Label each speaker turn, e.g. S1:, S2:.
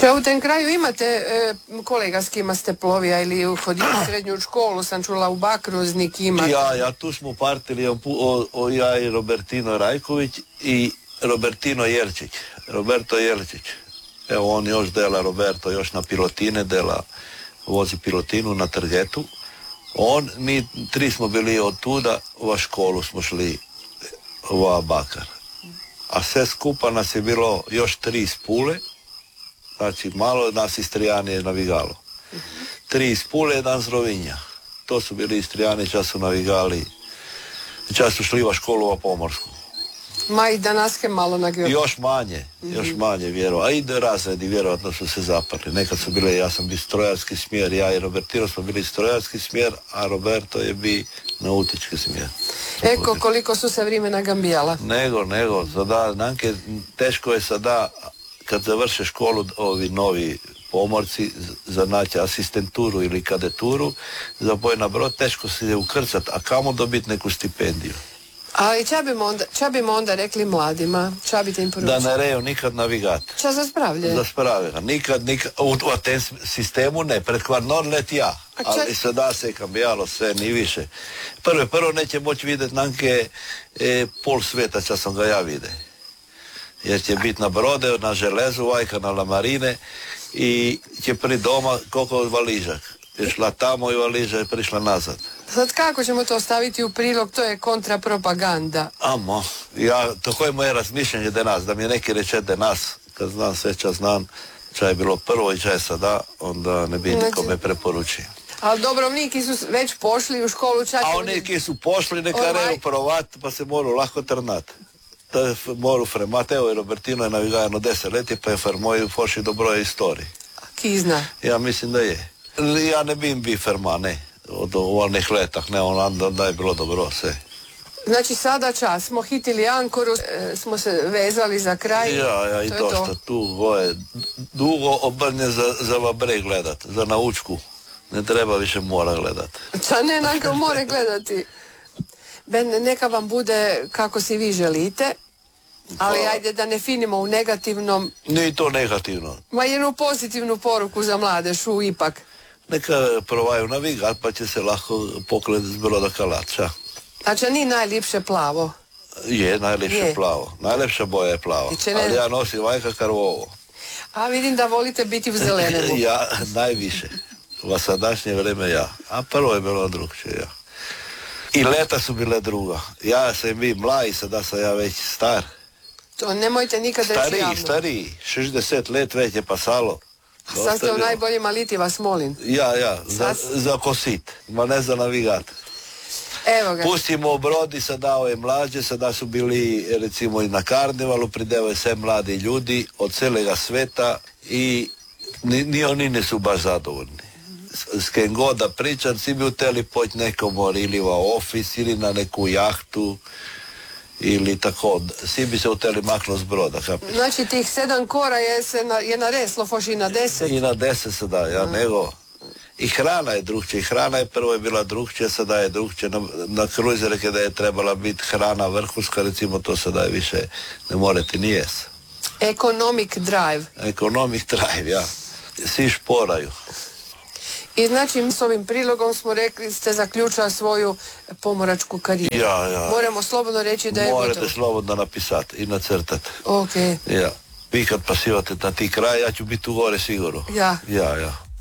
S1: Če u tem kraju imate kolega s kima ste plovija ili hodili u srednju školu, sam čula u Bakruznik ima.
S2: Ja, tu smo partili ja i Robertino Rajković i Robertino Jelčić. Roberto Jelčić. Evo on još dela, Roberto još na pilotine dela, vozi pilotinu na Trgetu. Mi tri smo bili od tuda, u školu smo šli u Bakar. A sve skupa nas je bilo još 3 iz Pule, znači malo nas Istrijani je navigalo. 3 iz Pule, 1 z Rovinja. To su bili Istrijani, čas su navigali, čas su šli u školu u Pomorsku.
S1: Ma i danas je malo nagio.
S2: Još manje vjerovatno. A i razredi vjerovatno su se zapali. Nekad su bile, ja sam bio strojarski smjer, ja i Robertino smo bili strojarski smjer, a Roberto je bio nautički smjer.
S1: Eko, koliko su se vremena gambijala.
S2: Nego, sada, Nanke, teško je sada, kad završe školu, ovi novi pomorci, za naći asistenturu ili kadeturu, za boj na brod, teško se je ukrcat, a kamo dobiti neku stipendiju.
S1: Ali ča bimo onda rekli mladima? Ča bi te im poručili?
S2: Da ne reju nikad navigat.
S1: Ča za spravlje?
S2: Za spravlje. Nikad, u tem sistemu ne, pred kvarnor let ja. Ali sada se kambijalo sve, ni više. Prvo neće moći vidjeti Nanke pol sveta, ča sam ga ja vide. Jer će biti na brode, na železu, vajka na lamarine i će pri doma koliko valižak. Je šla tamo i valiža je prišla nazad.
S1: Sad kako ćemo to staviti u prilog, to je kontrapropaganda.
S2: To koje moje razmišljanje danas, da mi neki reče danas, kad znam sve čas znam, ča je bilo prvo i ča je sada, onda ne bi nikome preporučio.
S1: Ali Dobrovniki su već pošli u školu ča...
S2: A oni ki su pošli neka reju provat, pa se moru lako trnat. Moru fremat, evo i Robertino je navigajano 10 leti, pa je farmoju pošli dobro istoriji.
S1: Kizna?
S2: Ja mislim da je. Ja ne bim bi ferma, ne. Od onih letah, ne, onda je bilo dobro sve.
S1: Znači sada čas, smo hitili ankoru, smo se vezali za kraj.
S2: Ja, i dosta tu, dugo obrnje za vabre gledat, za naučku. Ne treba više mora gledat.
S1: Ča ne, nanka more gledati. Neka vam bude kako si vi želite, ali ajde da ne finimo u negativnom.
S2: Nije to negativno.
S1: Ma jednu pozitivnu poruku za mladešu ipak.
S2: Neka provaju navigat, pa će se lahko poklet z broda kalača.
S1: Znači, nije najljepše plavo?
S2: Je, najljepše plavo. Najljepša boja je plavo. Ali ja nosim vajka karvovo.
S1: A vidim da volite biti u zelenemu.
S2: Ja, najviše. U sadašnje vreme ja. A prvo je bilo drugčije, ja. I leta su bile druga. Ja sam bio mlaj, sada sam ja već star.
S1: To nemojte nikad reći javno.
S2: Stariji. 60 let već je pasalo.
S1: A sad ste u najboljima liti, vas molim.
S2: Ja, za kosit, ma ne za navigat.
S1: Evo ga.
S2: Pustimo brodi, sada ove mlađe, sada su bili recimo i na karnevalu, pridevaju sve mladi ljudi od celega sveta i ni oni ne su baš zadovoljni. S kim god da pričam, svi bi uteli poći nekom ili u ofis ili na neku jahtu ili tako, svi bi se uteli maknuti s broda.
S1: Znači tih 7 kora je nareslo foš i na 10?
S2: I na 10 se da, nego i hrana je drugčija, i hrana je prvo je bila drugčija, sada je drugčija, na kruzere kada je trebala biti hrana vrhunska, recimo to sada je više ne morate ni jes.
S1: Economic drive,
S2: ja. Svi šporaju.
S1: I znači s ovim prilogom smo rekli ste zaključali svoju pomoračku karijeru.
S2: Ja.
S1: Moramo slobodno reći da je gotovo.
S2: Morate slobodno napisati i nacrtati.
S1: Ok.
S2: Ja. Vi kad pasivate na ti kraj, ja ću biti u gore sigurno.
S1: Ja.